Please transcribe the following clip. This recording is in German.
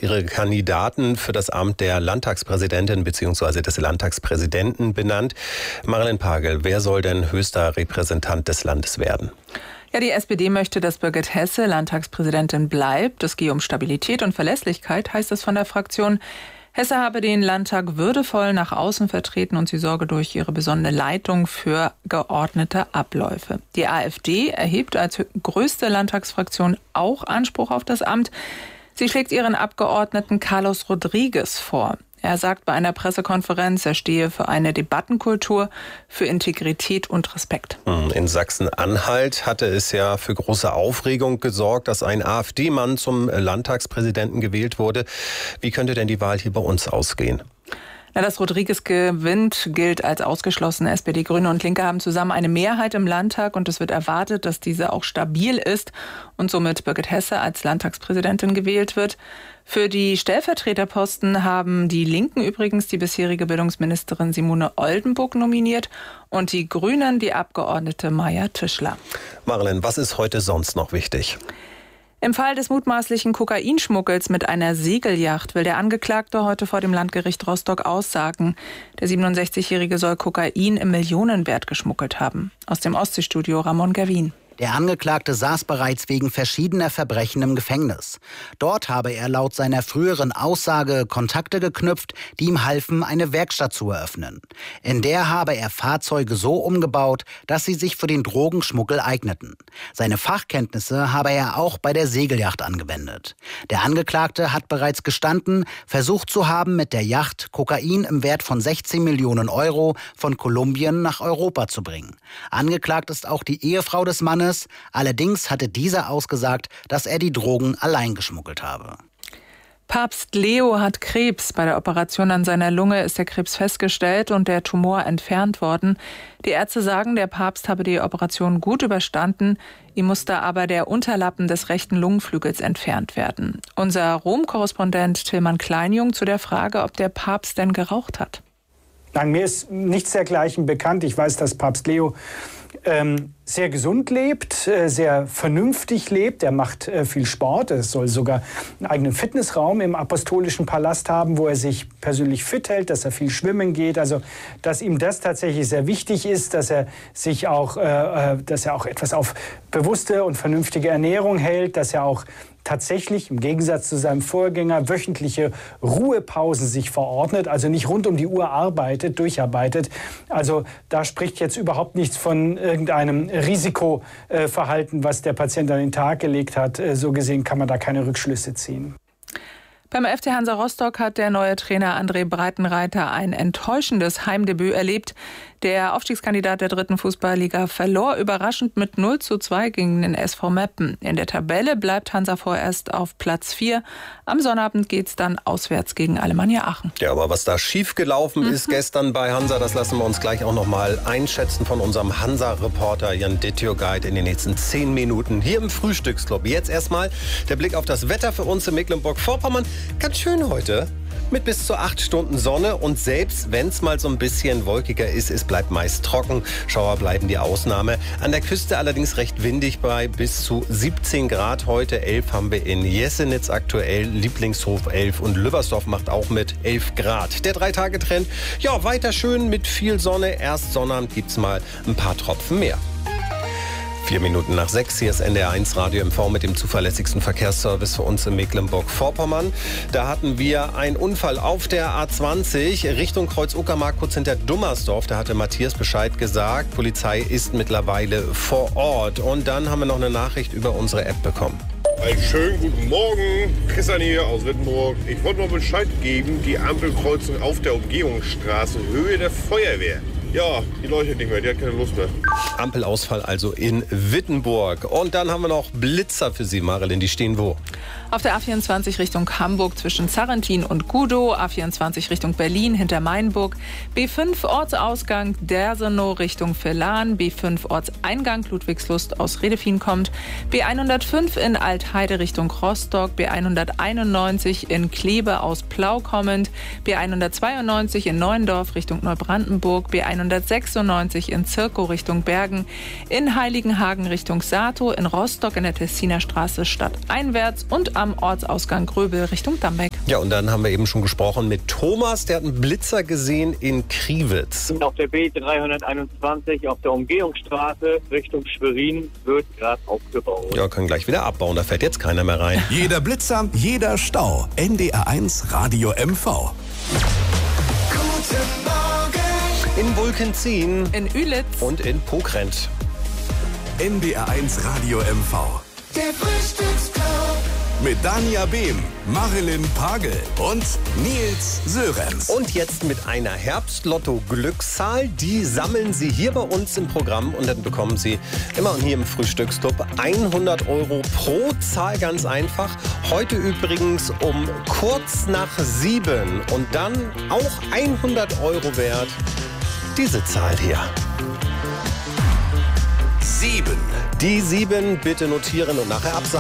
ihre Kandidaten für das Amt der Landtagspräsidentin bzw. des Landtagspräsidenten benannt. Marilyn Pagel, wer soll denn höchster Repräsentant des Landes werden? Ja, die SPD möchte, dass Birgit Hesse Landtagspräsidentin bleibt. Es gehe um Stabilität und Verlässlichkeit, heißt es von der Fraktion. Hesse habe den Landtag würdevoll nach außen vertreten und sie sorge durch ihre besondere Leitung für geordnete Abläufe. Die AfD erhebt als größte Landtagsfraktion auch Anspruch auf das Amt. Sie schlägt ihren Abgeordneten Carlos Rodriguez vor. Er sagt bei einer Pressekonferenz, er stehe für eine Debattenkultur, für Integrität und Respekt. In Sachsen-Anhalt hatte es ja für große Aufregung gesorgt, dass ein AfD-Mann zum Landtagspräsidenten gewählt wurde. Wie könnte denn die Wahl hier bei uns ausgehen? Dass Rodriguez gewinnt, gilt als ausgeschlossen. SPD, Grüne und Linke haben zusammen eine Mehrheit im Landtag und es wird erwartet, dass diese auch stabil ist und somit Birgit Hesse als Landtagspräsidentin gewählt wird. Für die Stellvertreterposten haben die Linken übrigens die bisherige Bildungsministerin Simone Oldenburg nominiert und die Grünen die Abgeordnete Maja Tischler. Marilyn, was ist heute sonst noch wichtig? Im Fall des mutmaßlichen Kokainschmuggels mit einer Segelyacht will der Angeklagte heute vor dem Landgericht Rostock aussagen. Der 67-Jährige soll Kokain im Millionenwert geschmuggelt haben. Aus dem Ostseestudio Ramon Gerwin. Der Angeklagte saß bereits wegen verschiedener Verbrechen im Gefängnis. Dort habe er laut seiner früheren Aussage Kontakte geknüpft, die ihm halfen, eine Werkstatt zu eröffnen. In der habe er Fahrzeuge so umgebaut, dass sie sich für den Drogenschmuggel eigneten. Seine Fachkenntnisse habe er auch bei der Segelyacht angewendet. Der Angeklagte hat bereits gestanden, versucht zu haben, mit der Yacht Kokain im Wert von 16 Millionen Euro von Kolumbien nach Europa zu bringen. Angeklagt ist auch die Ehefrau des Mannes. Allerdings hatte dieser ausgesagt, dass er die Drogen allein geschmuggelt habe. Papst Leo hat Krebs. Bei der Operation an seiner Lunge ist der Krebs festgestellt und der Tumor entfernt worden. Die Ärzte sagen, der Papst habe die Operation gut überstanden. Ihm musste aber der Unterlappen des rechten Lungenflügels entfernt werden. Unser Rom-Korrespondent Tilman Kleinjung zu der Frage, ob der Papst denn geraucht hat. Nein, mir ist nichts dergleichen bekannt. Ich weiß, dass Papst Leo sehr gesund lebt, sehr vernünftig lebt. Er macht viel Sport. Er soll sogar einen eigenen Fitnessraum im Apostolischen Palast haben, wo er sich persönlich fit hält, dass er viel schwimmen geht. Also, dass ihm das tatsächlich sehr wichtig ist, dass er sich auch, dass er auch etwas auf bewusste und vernünftige Ernährung hält, dass er auch tatsächlich im Gegensatz zu seinem Vorgänger wöchentliche Ruhepausen sich verordnet, also nicht rund um die Uhr arbeitet, durcharbeitet. Also da spricht jetzt überhaupt nichts von irgendeinem Risikoverhalten, was der Patient an den Tag gelegt hat. So gesehen kann man da keine Rückschlüsse ziehen. Beim FC Hansa Rostock hat der neue Trainer André Breitenreiter ein enttäuschendes Heimdebüt erlebt. Der Aufstiegskandidat der 3. Fußballliga verlor überraschend mit 0:2 gegen den SV Meppen. In der Tabelle bleibt Hansa vorerst auf Platz 4. Am Sonnabend geht's dann auswärts gegen Alemannia Aachen. Ja, aber was da schiefgelaufen ist gestern bei Hansa, das lassen wir uns gleich auch noch mal einschätzen von unserem Hansa-Reporter Jan Dittjoguide in den nächsten 10 Minuten hier im Frühstücksclub. Jetzt erstmal der Blick auf das Wetter für uns in Mecklenburg-Vorpommern. Ganz schön heute. Mit bis zu 8 Stunden Sonne und selbst wenn es mal so ein bisschen wolkiger ist, es bleibt meist trocken. Schauer bleiben die Ausnahme. An der Küste allerdings recht windig bei bis zu 17 Grad heute. 11 haben wir in Jessenitz aktuell, Lieblingshof 11 und Lübbersdorf macht auch mit 11 Grad. Der 3-Tage-Trend, ja, weiter schön mit viel Sonne. Erst Sonnabend gibt's mal ein paar Tropfen mehr. 4 Minuten nach 6, hier ist NDR1 Radio MV mit dem zuverlässigsten Verkehrsservice für uns in Mecklenburg-Vorpommern. Da hatten wir einen Unfall auf der A20 Richtung Kreuz-Uckermark, kurz hinter Dummersdorf. Da hatte Matthias Bescheid gesagt. Polizei ist mittlerweile vor Ort. Und dann haben wir noch eine Nachricht über unsere App bekommen. Einen schönen guten Morgen, Christian hier aus Wittenburg. Ich wollte mal Bescheid geben, die Ampelkreuzung auf der Umgehungsstraße, Höhe der Feuerwehr. Ja, die leuchtet nicht mehr, die hat keine Lust mehr. Ampelausfall also in Wittenburg. Und dann haben wir noch Blitzer für Sie, Marilyn, die stehen wo? Auf der A24 Richtung Hamburg zwischen Zarrentin und Gudow, A24 Richtung Berlin hinter Mainburg, B5 Ortsausgang Dersenow Richtung Villan, B5 Ortseingang Ludwigslust aus Redefien kommt, B105 in Altheide Richtung Rostock, B191 in Kleve aus Plau kommend, B192 in Neuendorf Richtung Neubrandenburg, B196 in Zirkow Richtung Bergen, in Heiligenhagen Richtung Sato, in Rostock in der Tessiner Straße stadteinwärts und am Ortsausgang Gröbel Richtung Dambeck. Ja, und dann haben wir eben schon gesprochen mit Thomas, der hat einen Blitzer gesehen in Kriwitz. Auf der B321 auf der Umgehungsstraße Richtung Schwerin wird gerade aufgebaut. Ja, können gleich wieder abbauen, da fährt jetzt keiner mehr rein. Jeder Blitzer, jeder Stau. NDR1 Radio MV. Guten Morgen. In Vulkenzien. In Ühlitz. Und in Pokrent. NDR1 Radio MV. Der Frühstücksclub. Mit Dania Behm, Marilyn Pagel und Nils Sörenz. Und jetzt mit einer Herbstlotto-Glückszahl. Die sammeln Sie hier bei uns im Programm und dann bekommen Sie immer hier im Frühstücksclub 100 € pro Zahl, ganz einfach. Heute übrigens um kurz nach 7 und dann auch 100 € wert. Diese Zahl hier. 7. Die 7 bitte notieren und nachher absagen.